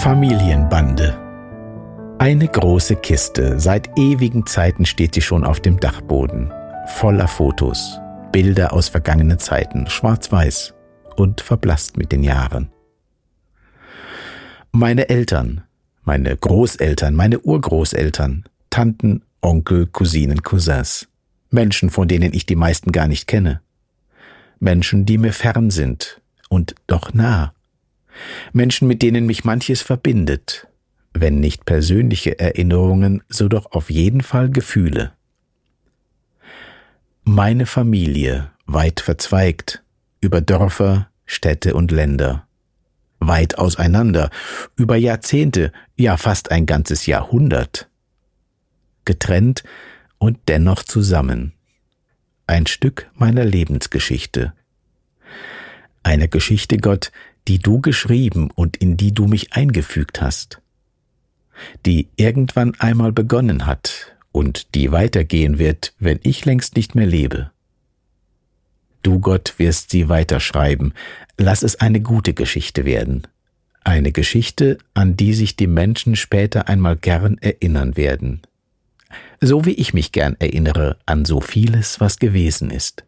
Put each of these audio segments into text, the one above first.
Familienbande. Eine große Kiste, seit ewigen Zeiten steht sie schon auf dem Dachboden, voller Fotos, Bilder aus vergangenen Zeiten, schwarz-weiß und verblasst mit den Jahren. Meine Eltern, meine Großeltern, meine Urgroßeltern, Tanten, Onkel, Cousinen, Cousins, Menschen, von denen ich die meisten gar nicht kenne, Menschen, die mir fern sind und doch nah, Menschen, mit denen mich manches verbindet, wenn nicht persönliche Erinnerungen, so doch auf jeden Fall Gefühle. Meine Familie, weit verzweigt, über Dörfer, Städte und Länder, weit auseinander, über Jahrzehnte, ja fast ein ganzes Jahrhundert, getrennt und dennoch zusammen. Ein Stück meiner Lebensgeschichte. Eine Geschichte, Gott, die du geschrieben und in die du mich eingefügt hast, die irgendwann einmal begonnen hat und die weitergehen wird, wenn ich längst nicht mehr lebe. Du, Gott, wirst sie weiterschreiben. Lass es eine gute Geschichte werden. Eine Geschichte, an die sich die Menschen später einmal gern erinnern werden. So wie ich mich gern erinnere an so vieles, was gewesen ist.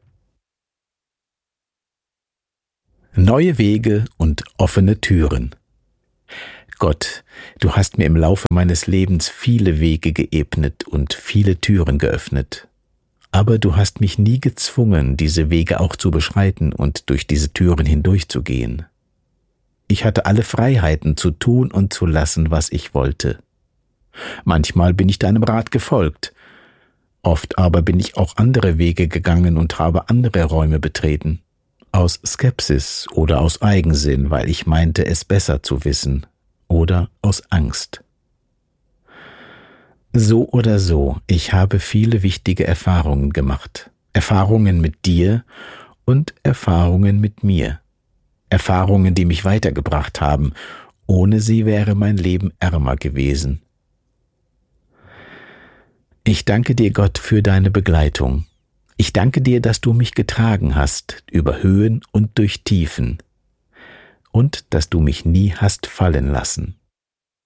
Neue Wege und offene Türen. Gott, du hast mir im Laufe meines Lebens viele Wege geebnet und viele Türen geöffnet. Aber du hast mich nie gezwungen, diese Wege auch zu beschreiten und durch diese Türen hindurchzugehen. Ich hatte alle Freiheiten zu tun und zu lassen, was ich wollte. Manchmal bin ich deinem Rat gefolgt, oft aber bin ich auch andere Wege gegangen und habe andere Räume betreten. Aus Skepsis oder aus Eigensinn, weil ich meinte, es besser zu wissen, oder aus Angst. So oder so, ich habe viele wichtige Erfahrungen gemacht. Erfahrungen mit dir und Erfahrungen mit mir. Erfahrungen, die mich weitergebracht haben. Ohne sie wäre mein Leben ärmer gewesen. Ich danke dir, Gott, für deine Begleitung. Ich danke dir, dass du mich getragen hast, über Höhen und durch Tiefen, und dass du mich nie hast fallen lassen.